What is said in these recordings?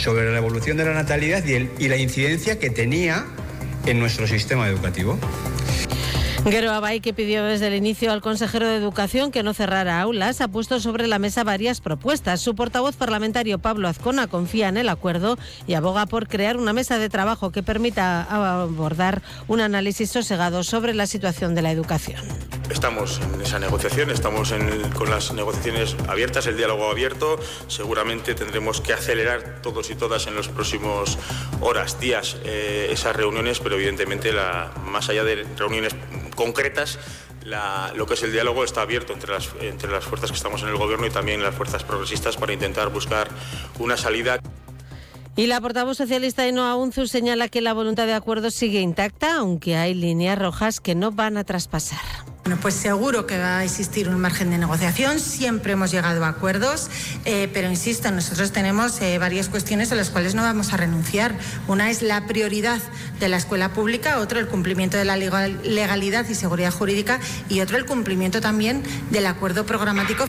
sobre la evolución de la natalidad y la incidencia que tenía en nuestro sistema educativo. Gero Abay, que pidió desde el inicio al consejero de Educación que no cerrara aulas, ha puesto sobre la mesa varias propuestas. Su portavoz parlamentario, Pablo Azcona, confía en el acuerdo y aboga por crear una mesa de trabajo que permita abordar un análisis sosegado sobre la situación de la educación. Estamos en esa negociación, estamos con las negociaciones abiertas, el diálogo abierto. Seguramente tendremos que acelerar todos y todas en los próximos horas, días, esas reuniones, pero evidentemente más allá de reuniones concretas, lo que es el diálogo está abierto entre las fuerzas que estamos en el gobierno y también las fuerzas progresistas para intentar buscar una salida. Y la portavoz socialista Ainhoa Unzu señala que la voluntad de acuerdo sigue intacta, aunque hay líneas rojas que no van a traspasar. Bueno, pues seguro que va a existir un margen de negociación, siempre hemos llegado a acuerdos, pero insisto, nosotros tenemos varias cuestiones a las cuales no vamos a renunciar. Una es la prioridad de la escuela pública, otro el cumplimiento de la legalidad y seguridad jurídica y otro el cumplimiento también del acuerdo programático.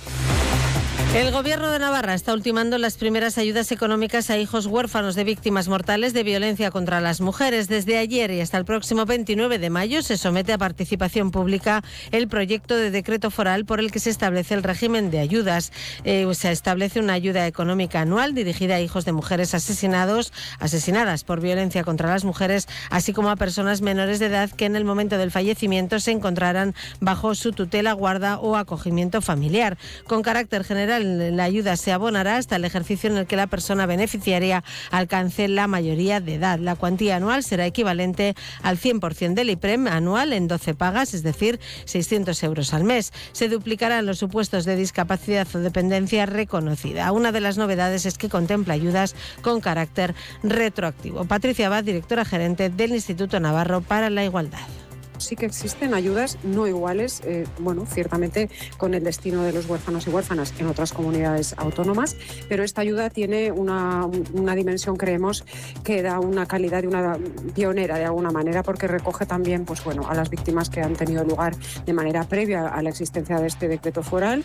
El Gobierno de Navarra está ultimando las primeras ayudas económicas a hijos huérfanos de víctimas mortales de violencia contra las mujeres. Desde ayer y hasta el próximo 29 de mayo se somete a participación pública el proyecto de decreto foral por el que se establece el régimen de ayudas. Se establece una ayuda económica anual dirigida a hijos de mujeres asesinadas por violencia contra las mujeres, así como a personas menores de edad que en el momento del fallecimiento se encontraran bajo su tutela, guarda o acogimiento familiar. Con carácter general, la ayuda se abonará hasta el ejercicio en el que la persona beneficiaria alcance la mayoría de edad. La cuantía anual será equivalente al 100% del IPREM anual en 12 pagas, es decir, 600 euros al mes. Se duplicarán los supuestos de discapacidad o dependencia reconocida. Una de las novedades es que contempla ayudas con carácter retroactivo. Patricia Abad, directora gerente del Instituto Navarro para la Igualdad. Sí que existen ayudas no iguales, ciertamente con el destino de los huérfanos y huérfanas en otras comunidades autónomas, pero esta ayuda tiene una dimensión, creemos, que da una calidad y una pionera de alguna manera, porque recoge también a las víctimas que han tenido lugar de manera previa a la existencia de este decreto foral.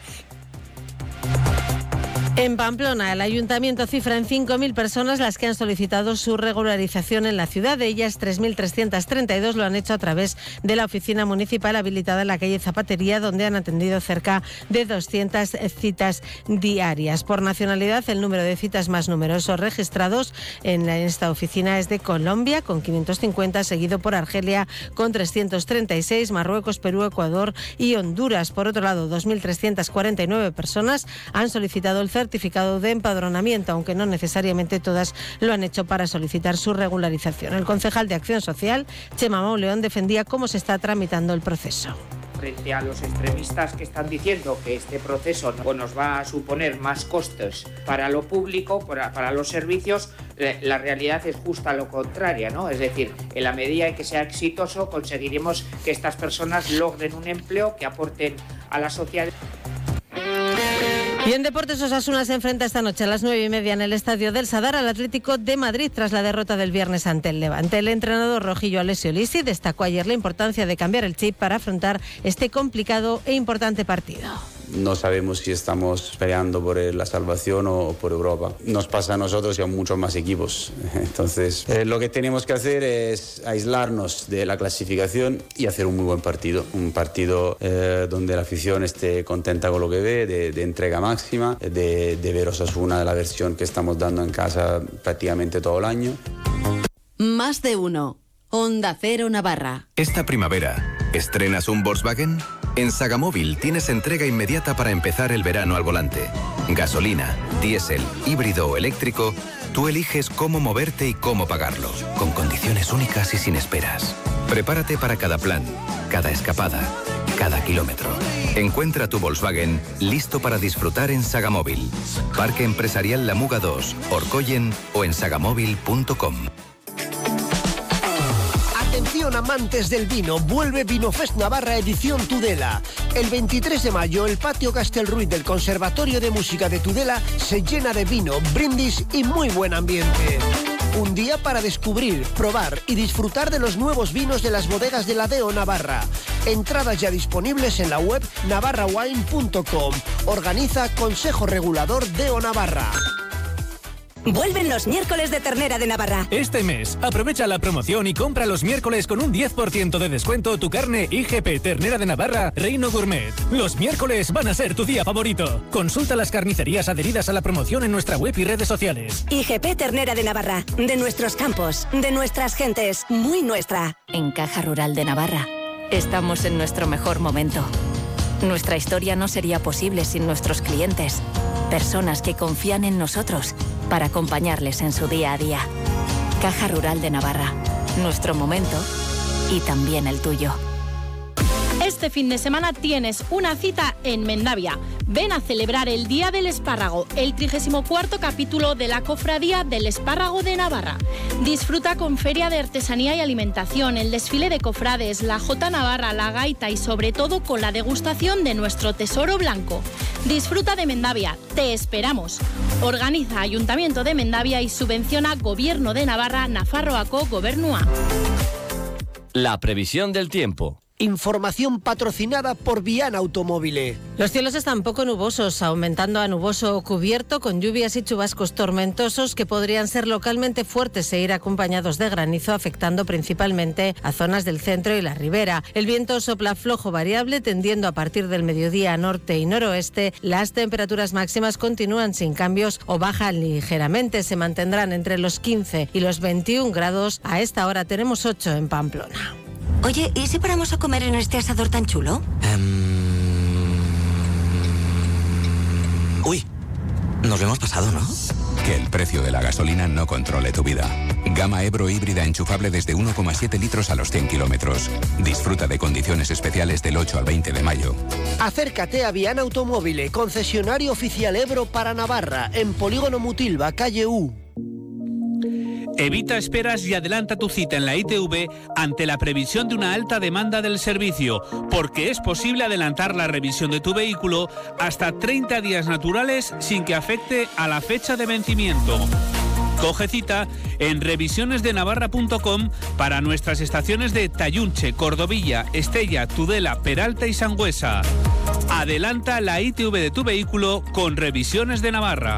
En Pamplona, el ayuntamiento cifra en 5.000 personas las que han solicitado su regularización en la ciudad. De ellas, 3.332 lo han hecho a través de la oficina municipal habilitada en la calle Zapatería, donde han atendido cerca de 200 citas diarias. Por nacionalidad, el número de citas más numerosos registrados en esta oficina es de Colombia, con 550, seguido por Argelia, con 336, Marruecos, Perú, Ecuador y Honduras. Por otro lado, 2.349 personas han solicitado el certificado de empadronamiento, aunque no necesariamente todas lo han hecho para solicitar su regularización. El concejal de Acción Social, Chema Mauleón, defendía cómo se está tramitando el proceso. Frente a los extremistas que están diciendo que este proceso nos va a suponer más costes para lo público, para los servicios, la realidad es justa lo contraria, ¿no? Es decir, en la medida en que sea exitoso, conseguiremos que estas personas logren un empleo que aporten a la sociedad. Y en deportes, Osasuna se enfrenta esta noche a las 9:30 en el Estadio del Sadar al Atlético de Madrid tras la derrota del viernes ante el Levante. El entrenador rojillo Alessio Lisi destacó ayer la importancia de cambiar el chip para afrontar este complicado e importante partido. No sabemos si estamos peleando por la salvación o por Europa. Nos pasa a nosotros y a muchos más equipos. Entonces, lo que tenemos que hacer es aislarnos de la clasificación y hacer un muy buen partido. Un partido donde la afición esté contenta con lo que ve, de entrega máxima, de ver Osasuna de la versión que estamos dando en casa prácticamente todo el año. Más de uno. Onda Cero Navarra. Esta primavera, ¿estrenas un Volkswagen? En Sagamóvil tienes entrega inmediata para empezar el verano al volante. Gasolina, diésel, híbrido o eléctrico, tú eliges cómo moverte y cómo pagarlo, con condiciones únicas y sin esperas. Prepárate para cada plan, cada escapada, cada kilómetro. Encuentra tu Volkswagen listo para disfrutar en Sagamóvil. Parque Empresarial La Muga 2, Orcoyen o en sagamóvil.com. Atención amantes del vino, vuelve Vinofest Navarra edición Tudela. El 23 de mayo el patio Castelruiz del Conservatorio de Música de Tudela se llena de vino, brindis y muy buen ambiente. Un día para descubrir, probar y disfrutar de los nuevos vinos de las bodegas de la DEO Navarra. Entradas ya disponibles en la web navarrawine.com. Organiza Consejo Regulador DEO Navarra. Vuelven los miércoles de ternera de Navarra. Este mes, aprovecha la promoción y compra los miércoles con un 10% de descuento tu carne IGP Ternera de Navarra Reino Gourmet. Los miércoles van a ser tu día favorito. Consulta las carnicerías adheridas a la promoción en nuestra web y redes sociales. IGP Ternera de Navarra. De nuestros campos, de nuestras gentes, muy nuestra. En Caja Rural de Navarra, estamos en nuestro mejor momento. Nuestra historia no sería posible sin nuestros clientes. Personas que confían en nosotros para acompañarles en su día a día. Caja Rural de Navarra. Nuestro momento y también el tuyo. Este fin de semana tienes una cita en Mendavia. Ven a celebrar el Día del Espárrago, el 34º capítulo de la Cofradía del Espárrago de Navarra. Disfruta con feria de artesanía y alimentación, el desfile de cofrades, la Jota Navarra, la gaita y sobre todo con la degustación de nuestro tesoro blanco. Disfruta de Mendavia, te esperamos. Organiza Ayuntamiento de Mendavia y subvenciona Gobierno de Navarra, Nafarroako Gobernua. La previsión del tiempo. Información patrocinada por Viana Automóvil. Los cielos están poco nubosos, aumentando a nuboso o cubierto, con lluvias y chubascos tormentosos que podrían ser localmente fuertes e ir acompañados de granizo, afectando principalmente a zonas del centro y la ribera. El viento sopla flojo variable, tendiendo a partir del mediodía a norte y noroeste. Las temperaturas máximas continúan sin cambios o bajan ligeramente. Se mantendrán entre los 15 y los 21 grados. A esta hora tenemos 8 en Pamplona. Oye, ¿y si paramos a comer en este asador tan chulo? Uy, nos lo hemos pasado, ¿no? Que el precio de la gasolina no controle tu vida. Gama Ebro híbrida enchufable desde 1,7 litros a los 100 kilómetros. Disfruta de condiciones especiales del 8 al 20 de mayo. Acércate a Viana Automóvil, concesionario oficial Ebro para Navarra, en Polígono Mutilva, calle U. Evita esperas y adelanta tu cita en la ITV ante la previsión de una alta demanda del servicio, porque es posible adelantar la revisión de tu vehículo hasta 30 días naturales sin que afecte a la fecha de vencimiento. Coge cita en revisionesdenavarra.com para nuestras estaciones de Tayunche, Cordovilla, Estella, Tudela, Peralta y Sangüesa. Adelanta la ITV de tu vehículo con Revisiones de Navarra.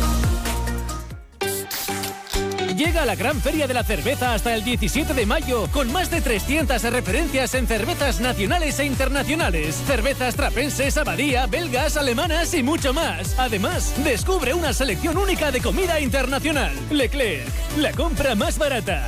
Llega la gran feria de la cerveza hasta el 17 de mayo, con más de 300 referencias en cervezas nacionales e internacionales. Cervezas trapenses, abadía, belgas, alemanas y mucho más. Además, descubre una selección única de comida internacional. Leclerc, la compra más barata.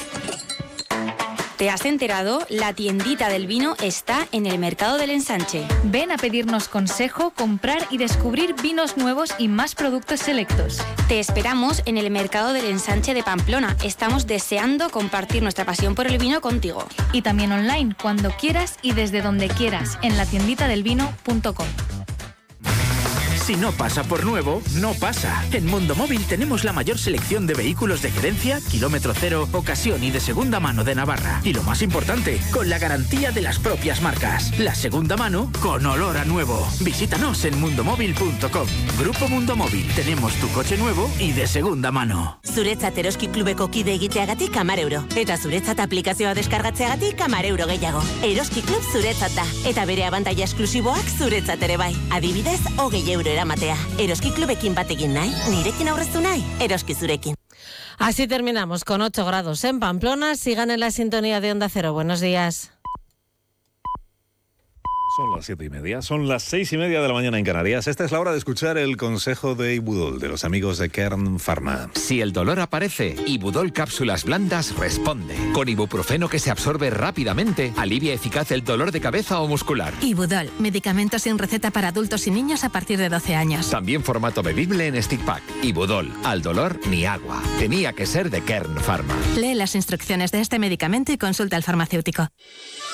¿Te has enterado? La tiendita del vino está en el Mercado del Ensanche. Ven a pedirnos consejo, comprar y descubrir vinos nuevos y más productos selectos. Te esperamos en el Mercado del Ensanche de Pamplona. Estamos deseando compartir nuestra pasión por el vino contigo. Y también online, cuando quieras y desde donde quieras, en latienditadelvino.com. Si no pasa por nuevo, no pasa. En Mundo Móvil tenemos la mayor selección de vehículos de gerencia, kilómetro cero, ocasión y de segunda mano de Navarra. Y lo más importante, con la garantía de las propias marcas. La segunda mano con olor a nuevo. Visítanos en mundomóvil.com. Grupo Mundo Móvil. Tenemos tu coche nuevo y de segunda mano. Zuretzat Eroski Klubeko kide egiteagatik 10 euro. Eta zuretzat aplikazioa deskargatzeagatik 10 euro gehiago. Eroski Klub zuretzat da. Eta bere abantaila esklusiboak zuretzat ere bai. Adibidez, 20 euro eramatea. Eroski Klubekin batekin nahi, nirekin aurreztu nahi, Eroski zurekin. Así terminamos con 8 grados en Pamplona. Sigan en la sintonía de Onda Cero. Buenos días. Son las 7:30, son las 6:30 de la mañana en Canarias. Esta es la hora de escuchar el consejo de Ibudol, de los amigos de Kern Pharma. Si el dolor aparece, Ibudol Cápsulas Blandas responde. Con ibuprofeno que se absorbe rápidamente, alivia eficaz el dolor de cabeza o muscular. Ibudol, medicamento sin receta para adultos y niños a partir de 12 años. También formato bebible en stick pack. Ibudol, al dolor ni agua. Tenía que ser de Kern Pharma. Lee las instrucciones de este medicamento y consulta al farmacéutico.